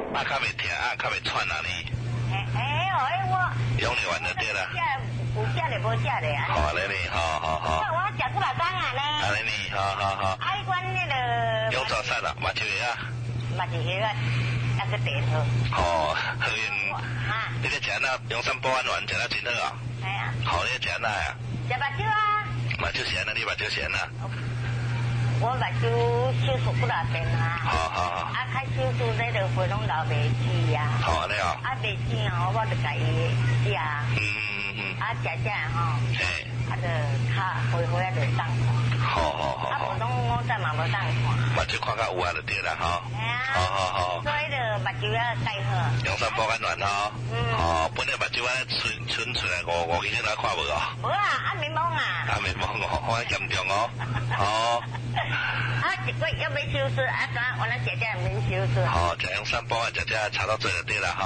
啊，较袂疼，啊，较袂喘啊你。 我用力完就对啦。 有食的无食的啊。 好嘞你，好。 我食几把工啊呢？ 好嘞你，好。 爱管那个。 用早餐啦，目睭药啊。 目睭药啊，那个地图。 哦，好用。啊。你咧食那用三保安丸食得真好啊。 系啊。 好，你食那啊？ 食目睭啊。 目睭咸啊，你目睭咸啊？ 我目睭手术几大遍啊。 好。 啊，开手术那个回拢流袂止啊。 好你哦。 啊，袂止哦，我就甲伊食。啊，食吼。 嘿。 啊，就较恢复啊，就当看。 好。 啊，无拢我再嘛无当看。 目睭看较有啊，就对啦吼。 系啊。 好。 所以就目睭啊改好。 用三保安丸吼。哦，本来目睭啊伸出来5几天来看无哦。 无啊，啊面膜啊。 啊面膜哦，我严重哦。好。 啊，一个月要手术，啊，我那姐姐免手术。 好，食用三保安，姐姐查到做就对啦哈。